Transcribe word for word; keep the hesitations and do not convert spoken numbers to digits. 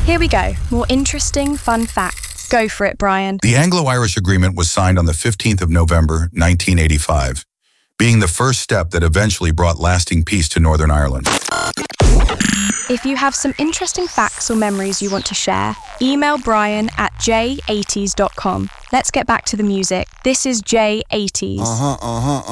Here we go. More interesting, fun facts. Go for it, Brian. The Anglo-Irish Agreement was signed on the fifteenth of November, nineteen eighty-five, being the first step that eventually brought lasting peace to Northern Ireland. If you have some interesting facts or memories you want to share, email Brian at j eighties dot com. Let's get back to the music. This is J eighties. Uh-huh, uh-huh.